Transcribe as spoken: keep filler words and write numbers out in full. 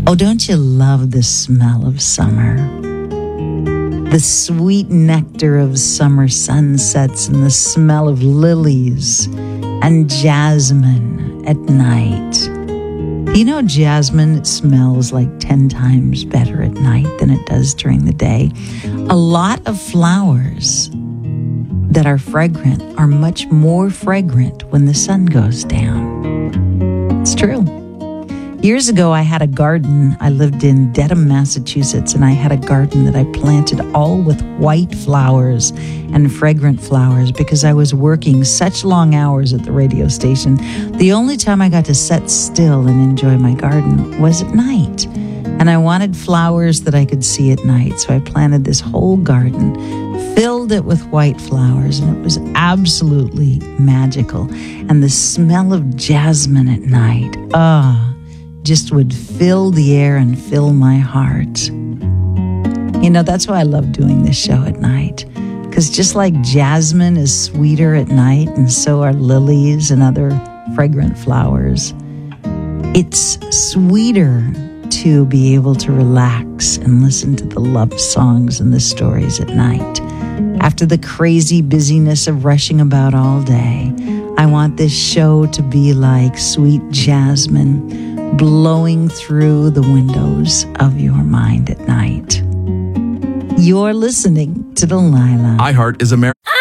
Oh, don't you love the smell of summer? The sweet nectar of summer sunsets and the smell of lilies and jasmine at night. You know, jasmine smells like ten times better at night than it does during the day. A lot of flowers that are fragrant are much more fragrant when the sun goes down. It's true. Years ago, I had a garden. I lived in Dedham, Massachusetts, and I had a garden that I planted all with white flowers and fragrant flowers because I was working such long hours at the radio station. The only time I got to sit still and enjoy my garden was at night. And I wanted flowers that I could see at night, so I planted this whole garden, filled it with white flowers, and it was absolutely magical. And the smell of jasmine at night, ah, just would fill the air and fill my heart. You know, that's why I love doing this show at night. Because just like jasmine is sweeter at night, and so are lilies and other fragrant flowers, it's sweeter to be able to relax and listen to the love songs and the stories at night. After the crazy busyness of rushing about all day, I want this show to be like sweet jasmine blowing through the windows of your mind at night. You're listening to Delilah. iHeart is America.